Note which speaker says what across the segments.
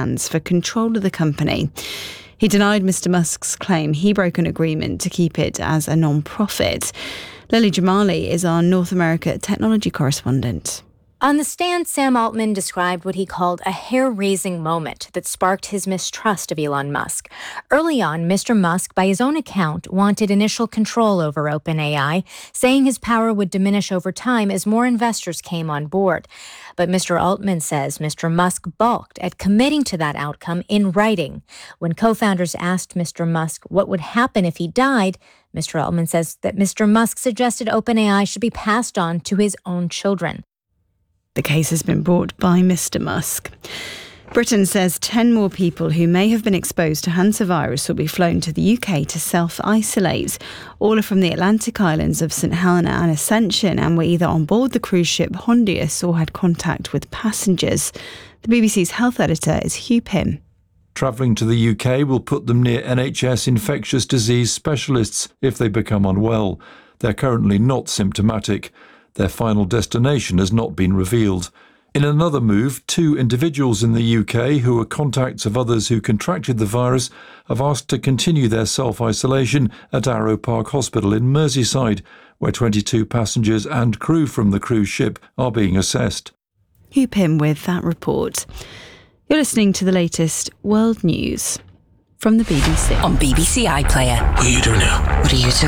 Speaker 1: plans for control of the company. He denied Mr Musk's claim he broke an agreement to keep it as a non-profit. Lily Jamali is our North America technology correspondent.
Speaker 2: On the stand, Sam Altman described what he called a hair-raising moment that sparked his mistrust of Elon Musk. Early on, Mr. Musk, by his own account, wanted initial control over OpenAI, saying his power would diminish over time as more investors came on board. But Mr. Altman says Mr. Musk balked at committing to that outcome in writing. When co-founders asked Mr. Musk what would happen if he died, Mr. Altman says that Mr. Musk suggested OpenAI should be passed on to his own children.
Speaker 1: The case has been brought by Mr Musk. Britain says 10 more people who may have been exposed to hantavirus will be flown to the UK to self-isolate. All are from the Atlantic islands of St Helena and Ascension and were either on board the cruise ship Hondius or had contact with passengers. The BBC's health editor is Hugh Pym.
Speaker 3: Travelling to the UK will put them near NHS infectious disease specialists if they become unwell. They're currently not symptomatic. Their final destination has not been revealed. In another move, 2 individuals in the UK who are contacts of others who contracted the virus have asked to continue their self-isolation at Arrow Park Hospital in Merseyside, where 22 passengers and crew from the cruise ship are being assessed.
Speaker 1: Hugh Pym with that report. You're listening to the latest world news from the BBC.
Speaker 4: On BBC iPlayer.
Speaker 5: What are you doing now?
Speaker 4: What are you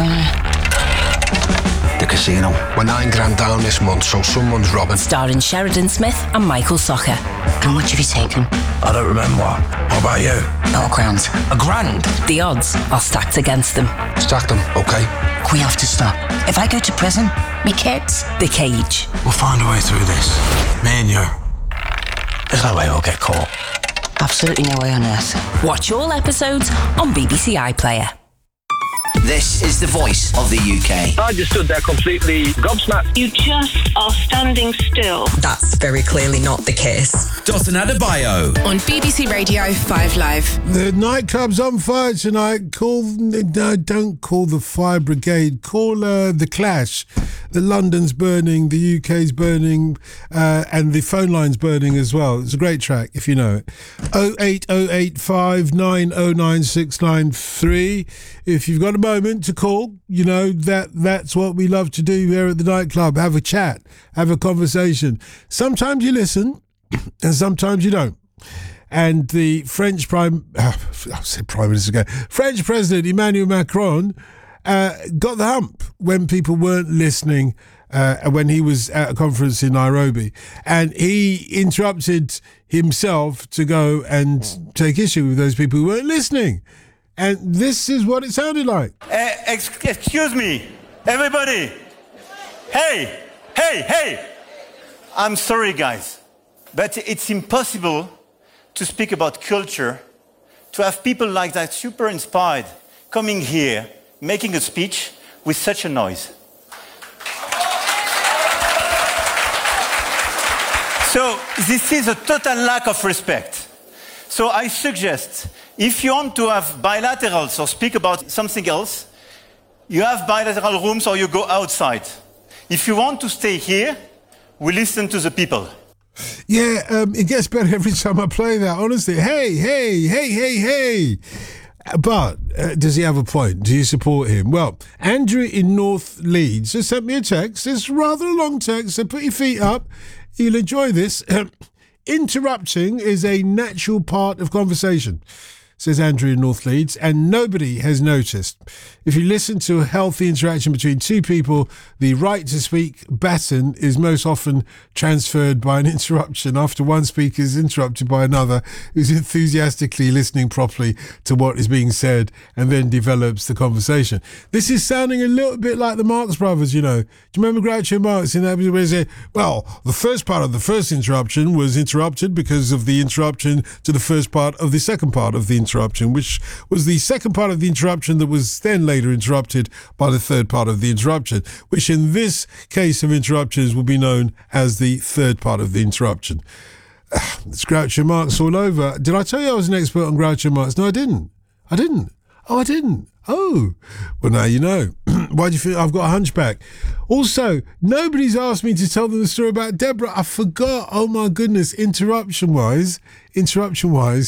Speaker 4: doing?
Speaker 5: The casino. We're $9,000 down this month, so someone's robbing.
Speaker 4: Starring Sheridan Smith and Michael Socher.
Speaker 6: How much have you taken?
Speaker 5: I don't remember. What about you?
Speaker 6: Not £1,000.
Speaker 5: £1,000?
Speaker 4: The odds are stacked against them.
Speaker 5: Stack them, okay?
Speaker 6: We have to stop. If I go to prison, me kids.
Speaker 4: The Cage.
Speaker 5: We'll find a way through this. Me and you. There's no way we'll get caught.
Speaker 6: Absolutely no way on earth.
Speaker 4: Watch all episodes on BBC iPlayer.
Speaker 7: This is the voice of the UK.
Speaker 8: I just stood there completely gobsmacked.
Speaker 9: You just are standing still.
Speaker 10: That's very clearly not the case.
Speaker 7: Dotun Adebayo.
Speaker 11: On BBC Radio 5 Live.
Speaker 12: The nightclub's on fire tonight. Don't call the fire brigade. Call the Clash. The London's burning, the UK's burning, and the phone line's burning as well. It's a great track, if you know it. 08085 909 693. If you've got a moment to call, you know, that's what we love to do here at the nightclub. Have a chat, have a conversation. Sometimes you listen, and sometimes you don't. And the French Prime Minister, French President Emmanuel Macron got the hump when people weren't listening when he was at a conference in Nairobi. And he interrupted himself to go and take issue with those people who weren't listening. And this is what it sounded like.
Speaker 13: Excuse me, everybody. Hey. I'm sorry, guys, but it's impossible to speak about culture, to have people like that super inspired coming here, making a speech with such a noise. So this is a total lack of respect. So I suggest, if you want to have bilaterals or speak about something else, you have bilateral rooms or you go outside. If you want to stay here, we listen to the people.
Speaker 12: Yeah, it gets better every time I play that, honestly. Hey. But does he have a point? Do you support him? Well, Andrew in North Leeds just sent me a text. It's rather a long text, so put your feet up. You'll enjoy this. Interrupting is a natural part of conversation, says Andrew in North Leeds, and nobody has noticed. If you listen to a healthy interaction between two people, the right to speak baton is most often transferred by an interruption after one speaker is interrupted by another who's enthusiastically listening properly to what is being said and then develops the conversation. This is sounding a little bit like the Marx Brothers, you know. Do you remember Groucho Marx in that where he said, well, the first part of the first interruption was interrupted because of the interruption to the first part of the second part of the interruption, which was the second part of the interruption that was then later interrupted by the third part of the interruption, which in this case of interruptions will be known as the third part of the interruption. It's Groucho Marx all over. Did I tell you I was an expert on Groucho Marx? No, I didn't. Oh, I didn't. Oh, well, now you know. Why do you think I've got a hunchback? Also, nobody's asked me to tell them the story about Deborah. I forgot. Oh, my goodness. Interruption-wise,